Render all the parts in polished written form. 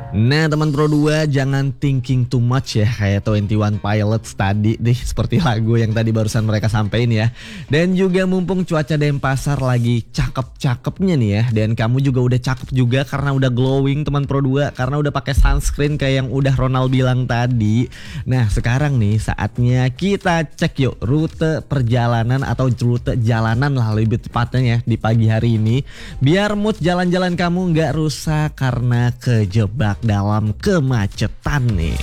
Nah teman Pro 2 jangan thinking too much ya, kayak 21 Pilots tadi deh, seperti lagu yang tadi barusan mereka sampein ya. Dan juga mumpung cuaca Denpasar lagi cakep-cakepnya nih ya, dan kamu juga udah cakep juga karena udah glowing teman Pro 2, karena udah pakai sunscreen kayak yang udah Ronald bilang tadi. Nah sekarang nih saatnya kita cek yuk rute perjalanan atau rute jalanan lah lebih tepatnya ya di pagi hari ini, biar mood jalan-jalan kamu nggak rusak karena kejebak dalam kemacetan nih.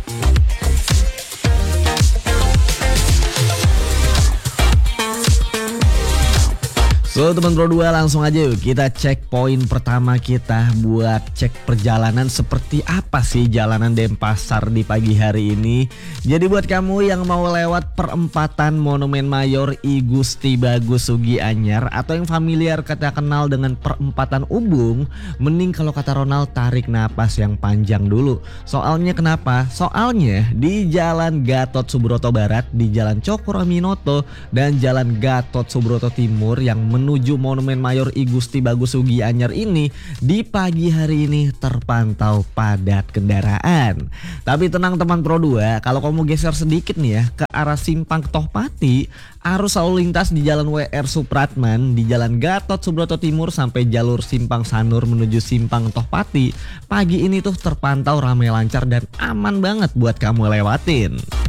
So teman Pro 2 langsung aja yuk kita cek poin pertama kita buat cek perjalanan seperti apa sih jalanan Denpasar di pagi hari ini. Jadi buat kamu yang mau lewat perempatan Monumen Mayor I Gusti Bagus Sugianyar atau yang familiar kata kenal dengan perempatan Ubung, mending kalau kata Ronald tarik napas yang panjang dulu. Soalnya kenapa? Soalnya di Jalan Gatot Subroto Barat, di Jalan Cokroaminoto dan Jalan Gatot Subroto Timur yang menuju Monumen Mayor I Gusti Bagus Sugianyar ini di pagi hari ini terpantau padat kendaraan. Tapi tenang teman Pro 2, kalau kamu geser sedikit nih ya ke arah Simpang Tohpati, arus lalu lintas di Jalan WR Supratman, di Jalan Gatot Subroto Timur sampai jalur Simpang Sanur menuju Simpang Tohpati, pagi ini tuh terpantau ramai lancar dan aman banget buat kamu lewatin.